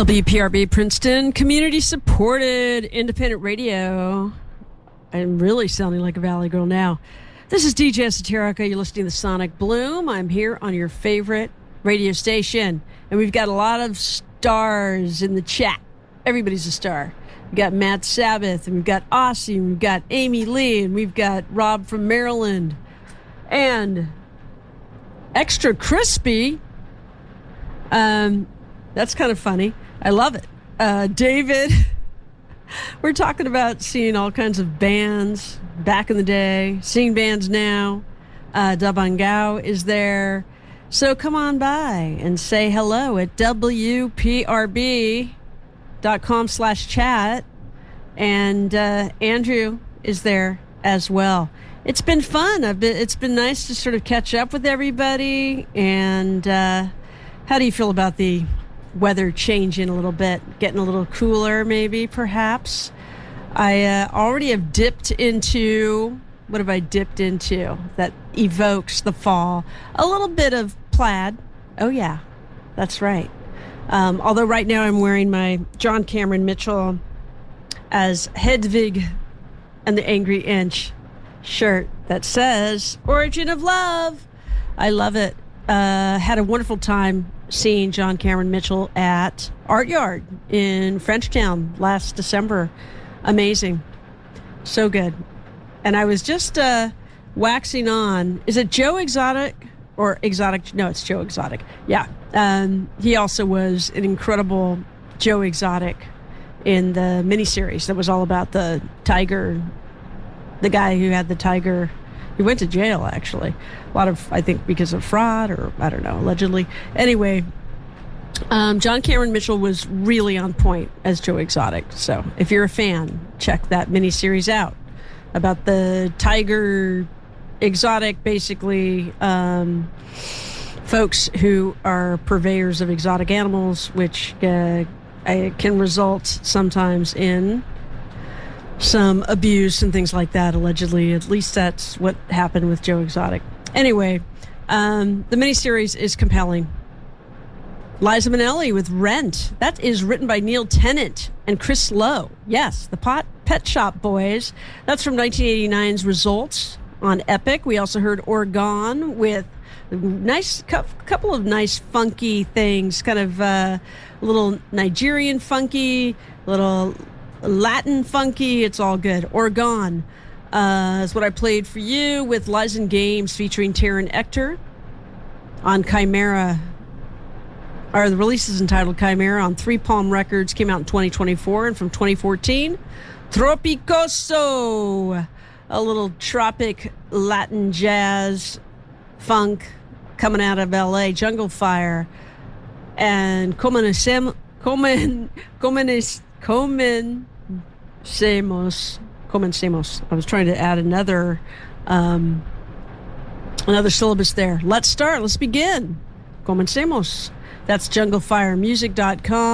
WPRB Princeton, community supported independent radio. I'm really sounding like a Valley girl now. This is DJ Esoterica. You're listening to Sonic Bloom. I'm here on your favorite radio station. And we've got a lot of stars in the chat. Everybody's a star. We've got Matt Sabbath, and we've got Aussie, and we've got Amy Lee, and we've got Rob from Maryland. And Extra Crispy. That's kind of funny. I love it. David, we're talking about seeing all kinds of bands back in the day, seeing bands now. Dabangao is there. So come on by and say hello at wprb.com/chat. And Andrew is there as well. It's been fun. It's been nice to sort of catch up with everybody. And how do you feel about the weather changing a little bit, getting a little cooler maybe, perhaps? I already have dipped into, what have I dipped into that evokes the fall? A little bit of plaid. Oh yeah, that's right. Although right now I'm wearing my John Cameron Mitchell as Hedwig and the Angry Inch shirt that says Origin of Love. I love it. Had a wonderful time seeing John Cameron Mitchell at Art Yard in Frenchtown last December. Amazing. So good. And I was just waxing on. Is it Joe Exotic or Exotic? No, it's Joe Exotic. Yeah. He also was an incredible Joe Exotic in the miniseries that was all about the tiger, the guy who had the tiger. He went to jail, actually. A lot of, I think, because of fraud or, I don't know, allegedly. Anyway, John Cameron Mitchell was really on point as Joe Exotic. So if you're a fan, check that miniseries out about the tiger exotic, basically, folks who are purveyors of exotic animals, which can result sometimes in some abuse and things like that, allegedly. At least that's what happened with Joe Exotic. Anyway, the miniseries is compelling. Liza Minnelli with Rent. That is written by Neil Tennant and Chris Lowe. Yes, the Pet Shop Boys. That's from 1989's Results on Epic. We also heard Oregon with nice couple of nice funky things, kind of a little Nigerian funky, little Latin funky. It's all good. Oregon is what I played for you with Lizen Games featuring Taron Ector on Chimera. Or the release is entitled Chimera on Three Palm Records. Came out in 2024. And from 2014, Tropicoso, a little tropic Latin jazz funk coming out of LA. Jungle Fire and Comencemos. I was trying to add another syllabus there. Let's start. Let's begin. Comencemos. That's junglefiremusic.com.